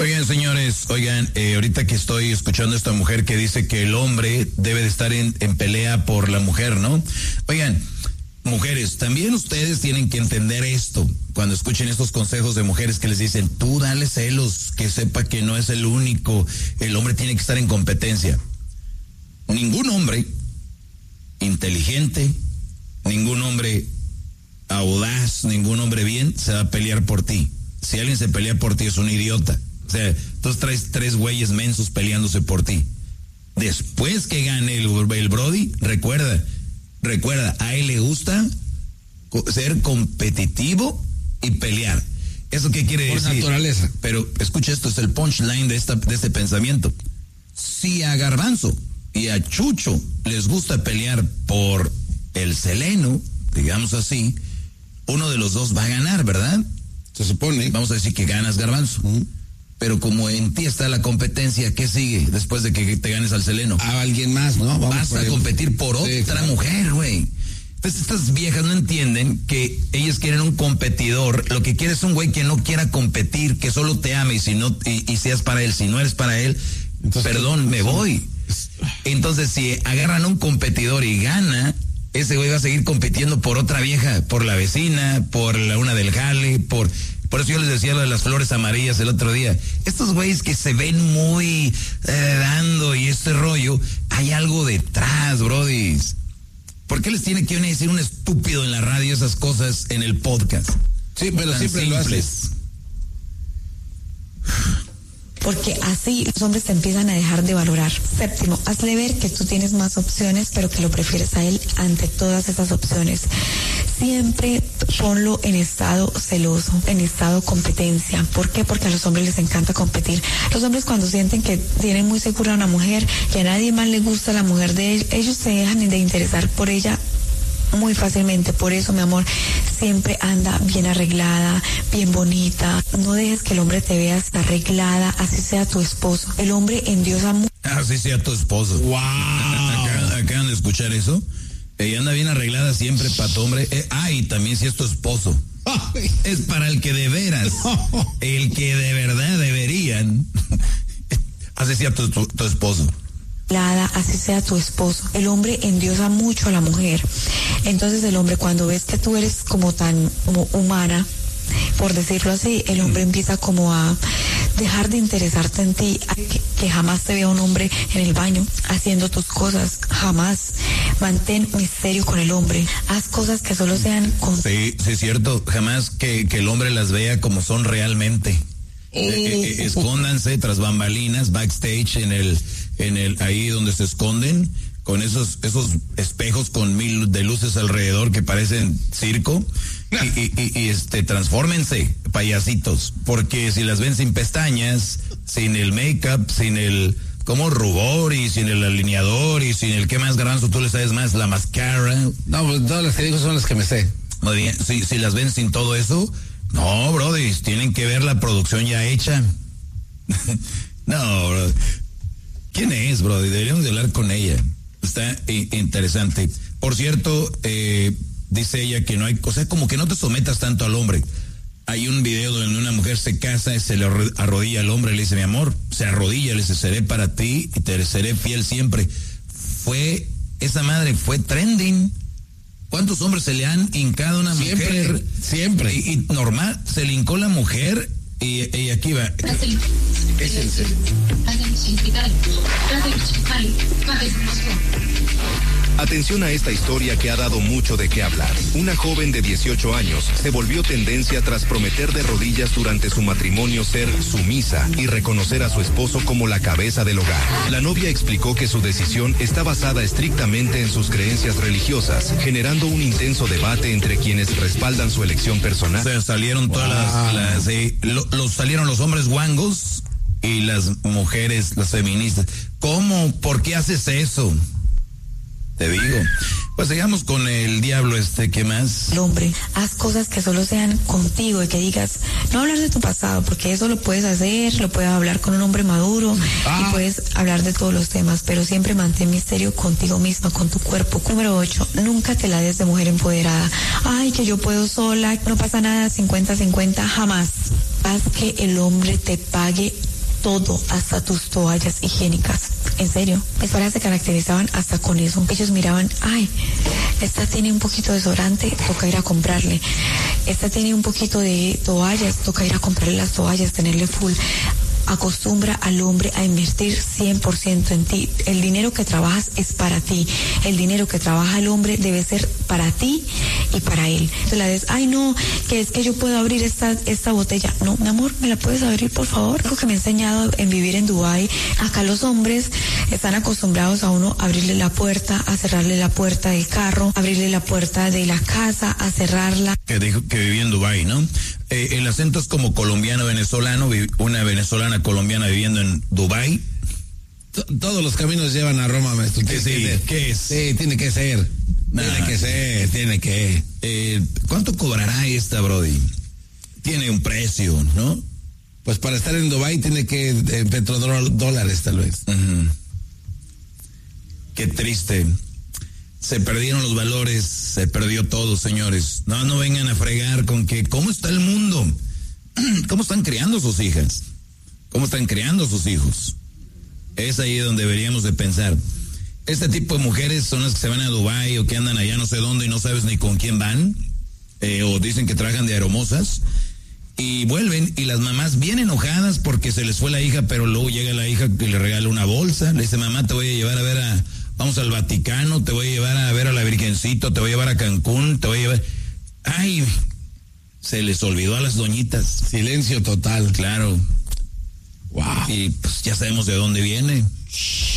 Oigan, señores, ahorita que estoy escuchando a esta mujer que dice que el hombre debe de estar en pelea por la mujer, ¿no? Oigan, mujeres, también ustedes tienen que entender esto cuando escuchen estos consejos de mujeres que les dicen, tú dale celos, que sepa que no es el único, el hombre tiene que estar en competencia. Ningún hombre inteligente, ningún hombre audaz, ningún hombre bien se va a pelear por ti. Si alguien se pelea por ti es un idiota. O sea, tú traes 3 güeyes mensos peleándose por ti. Después que gane el Brody, recuerda, a él le gusta ser competitivo y pelear. ¿Eso qué quiere decir? Por naturaleza. Pero escucha, esto es el punchline de este pensamiento. Si a Garbanzo y a Chucho les gusta pelear por el Seleno, digamos así, uno de los dos va a ganar, ¿verdad? Se supone. Vamos a decir que ganas, Garbanzo. Pero como en ti está la competencia, ¿qué sigue después de que te ganes al Seleno? A alguien más, ¿no? Vas a competir por otra mujer, güey. Entonces estas viejas no entienden que ellas quieren un competidor. Lo que quiere es un güey que no quiera competir, que solo te ame y seas para él. Si no eres para él, entonces, perdón, me voy. Entonces si agarran a un competidor y gana, ese güey va a seguir compitiendo por otra vieja, por la vecina, por la una del jale, por eso yo les decía lo de las flores amarillas el otro día. Estos güeyes que se ven muy dando y este rollo, hay algo detrás, brodis. ¿Por qué les tiene que decir un estúpido en la radio esas cosas en el podcast? Sí, pero siempre lo haces. Porque así los hombres te empiezan a dejar de valorar. 7, hazle ver que tú tienes más opciones, pero que lo prefieres a él ante todas esas opciones. Siempre ponlo en estado celoso, en estado competencia. ¿Por qué? Porque a los hombres les encanta competir. Los hombres cuando sienten que tienen muy segura a una mujer, que a nadie más le gusta la mujer de ellos se dejan de interesar por ella muy fácilmente. Por eso, mi amor, siempre anda bien arreglada, bien bonita. No dejes que el hombre te vea hasta arreglada, así sea tu esposo. El hombre endiosa mucho. Así sea tu esposo. Wow. Acaban de escuchar eso. Ella anda bien arreglada siempre para tu hombre. Y también si es tu esposo. Es para el que de veras, el que de verdad deberían. Así sea tu esposo. Así sea tu esposo. El hombre endiosa mucho a la mujer. Entonces el hombre, cuando ves que tú eres como humana, por decirlo así, el hombre empieza como a dejar de interesarte en ti, que jamás te vea un hombre en el baño haciendo tus cosas, jamás. Mantén misterio con el hombre, haz cosas que solo sean con... Sí, es cierto, jamás que el hombre las vea como son realmente. Escóndanse tras bambalinas, backstage, en el ahí donde se esconden, con esos espejos con 1000 de luces alrededor que parecen circo, y transfórmense, payasitos, porque si las ven sin pestañas, sin el make-up, sin el rubor y sin el alineador y sin el ¿qué más, Garbanzo? Tú le sabes más, la mascara. No, pues todas las que digo son las que me sé. Muy bien, si las ven sin todo eso, no, brody, tienen que ver la producción ya hecha. No, bro. ¿Quién es, brody? Deberíamos de hablar con ella. Está interesante. Por cierto, dice ella que no hay, o sea, como que no te sometas tanto al hombre. Hay un video donde una mujer se casa y se le arrodilla al hombre y le dice, mi amor, se arrodilla, le dice, seré para ti y te seré fiel siempre. Esa madre fue trending. ¿Cuántos hombres se le han hincado a una mujer? Siempre. Y normal, se le hincó la mujer y aquí va. Es en serio. Atención a esta historia que ha dado mucho de qué hablar. Una joven de 18 años se volvió tendencia tras prometer de rodillas durante su matrimonio ser sumisa y reconocer a su esposo como la cabeza del hogar. La novia explicó que su decisión está basada estrictamente en sus creencias religiosas, generando un intenso debate entre quienes respaldan su elección personal. O sea, salieron todas salieron los hombres guangos y las mujeres, las feministas. ¿Cómo? ¿Por qué haces eso? Te digo. Pues sigamos con el diablo ¿qué más? El hombre, haz cosas que solo sean contigo y que digas, no hablar de tu pasado, porque eso lo puedes hacer, lo puedes hablar con un hombre maduro y puedes hablar de todos los temas, pero siempre mantén misterio contigo misma, con tu cuerpo. Número 8, nunca te la des de mujer empoderada. Ay, que yo puedo sola, no pasa nada, 50-50, jamás. Haz que el hombre te pague todo, hasta tus toallas higiénicas. En serio, mis parejas se caracterizaban hasta con eso. Ellos miraban, ay, esta tiene un poquito de desodorante, toca ir a comprarle. Esta tiene un poquito de toallas, toca ir a comprarle las toallas, tenerle full. Acostumbra al hombre a invertir 100% en ti. El dinero que trabajas es para ti. El dinero que trabaja el hombre debe ser para ti y para él. Entonces la vez, ay no, que es que yo puedo abrir esta botella. No, mi amor, ¿me la puedes abrir, por favor? Algo que me he enseñado en vivir en Dubái. Acá los hombres están acostumbrados a uno abrirle la puerta, a cerrarle la puerta del carro, abrirle la puerta de la casa, a cerrarla. Que dijo que vivía en Dubái, ¿no? El acento es como colombiano-venezolano, una venezolana colombiana viviendo en Dubái. Todos los caminos llevan a Roma, maestro. ¿Qué es? Sí, tiene que ser. Tiene que. ¿Cuánto cobrará esta, Brody? Tiene un precio, ¿no? Pues para estar en Dubái tiene que petrodólares, tal vez. Uh-huh. Qué triste. Se perdieron los valores, se perdió todo, señores. No vengan a fregar con que cómo está el mundo, cómo están criando sus hijas, cómo están criando sus hijos. Es ahí donde deberíamos de pensar. Este tipo de mujeres son las que se van a Dubái o que andan allá no sé dónde y no sabes ni con quién van, o dicen que trabajan de aeromosas y vuelven y las mamás bien enojadas porque se les fue la hija, pero luego llega la hija que le regala una bolsa, le dice, mamá, te voy a llevar a ver vamos al Vaticano, te voy a llevar a ver a la Virgencito, te voy a llevar a Cancún, te voy a llevar... Ay, se les olvidó a las doñitas. Silencio total. Claro. Wow. Y pues ya sabemos de dónde viene.